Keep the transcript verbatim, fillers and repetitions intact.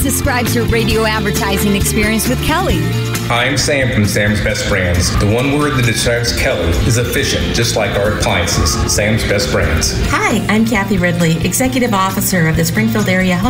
Describes your radio advertising experience with Kelly. Hi, I'm Sam from Sam's Best Brands. The one word that describes Kelly is efficient, just like our appliances. Sam's Best Brands. Hi, I'm Kathy Ridley, Executive Officer of the Springfield Area Home